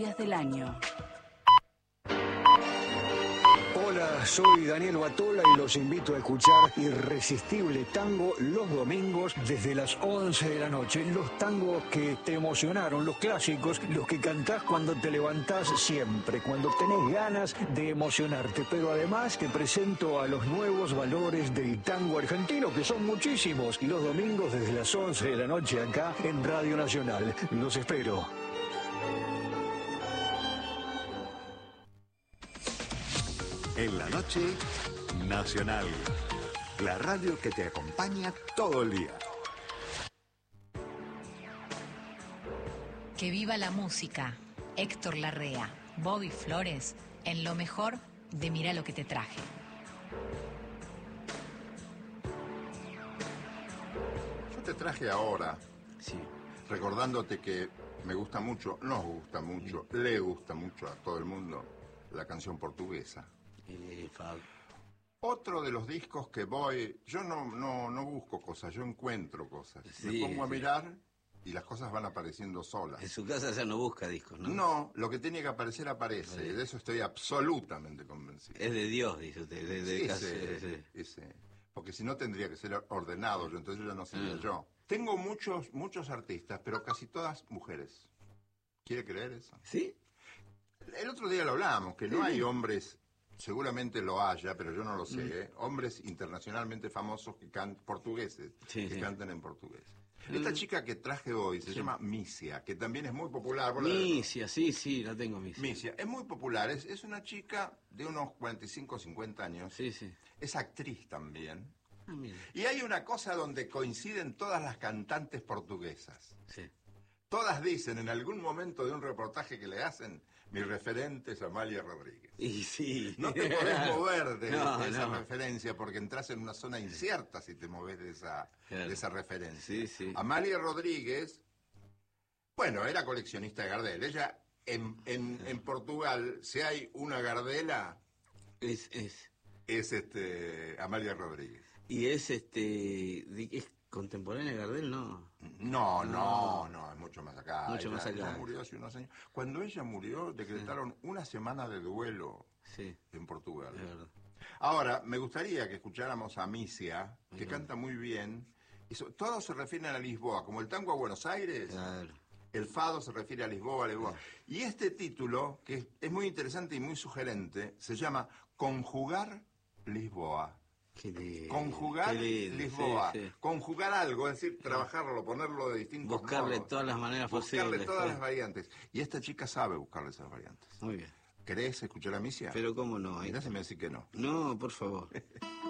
días del año. Hola, soy Daniel Batola y los invito a escuchar Irresistible Tango los domingos desde las 11 de la noche. Los tangos que te emocionaron, los clásicos, los que cantás cuando te levantás siempre, cuando tenés ganas de emocionarte. Pero además te presento a los nuevos valores del tango argentino, que son muchísimos. Y los domingos desde las 11 de la noche acá en Radio Nacional. Los espero. En la noche, Nacional. La radio que te acompaña todo el día. Que viva la música. Héctor Larrea, Bobby Flores, en lo mejor de Mirá lo que te traje. Yo te traje ahora, Sí. recordándote que me gusta mucho, nos gusta mucho, le gusta mucho a todo el mundo la canción portuguesa. Otro de los discos que yo no busco cosas, yo encuentro cosas. Sí, me pongo a sí. mirar y las cosas van apareciendo solas. En su casa ya no busca discos, ¿no? No, lo que tiene que aparecer aparece, y de eso estoy absolutamente convencido. Es de Dios, dice usted. Porque si no tendría que ser ordenado, yo entonces ya no sería yo. Tengo muchos artistas, pero casi todas mujeres. ¿Quiere creer eso? ¿Sí? El otro día lo hablábamos, que no hay hombres, seguramente lo haya, pero yo no lo sé, hombres internacionalmente famosos portugueses, que cantan en portugués. Esta chica que traje hoy se llama Misia, que también es muy popular. Misia, sí, la tengo, Misia. Misia, es muy popular, es una chica de unos 45 o 50 años. Sí. Es actriz también. Ah, mira. Y hay una cosa donde coinciden todas las cantantes portuguesas. Sí. Todas dicen en algún momento de un reportaje que le hacen, mi referente es Amalia Rodríguez. Y sí. No te podés mover de esa No. referencia porque entras en una zona incierta si te moves de esa referencia. Sí. Amalia Rodríguez, bueno, era coleccionista de Gardel. Ella, en Portugal, si hay una Gardela, Es Amalia Rodríguez. Y es contemporánea de Gardel, ¿no? No, es mucho más acá. Mucho más acá. Ella murió hace unos años. Cuando ella murió, decretaron una semana de duelo en Portugal. Es verdad. Ahora, me gustaría que escucháramos a Misia, que canta muy bien. Todos se refieren a Lisboa, como el tango a Buenos Aires. Claro. El fado se refiere a Lisboa. Y este título, que es muy interesante y muy sugerente, se llama Conjugar Lisboa. Conjugar Lisboa. Sí. Conjugar algo, es decir, trabajarlo, ponerlo de distintos Buscarle modos. todas las maneras posibles. Buscarle todas las variantes. Y esta chica sabe buscarle esas variantes. Muy bien. ¿Querés escuchar a Misia? Pero cómo no. Mirá si me decís que no. No, por favor.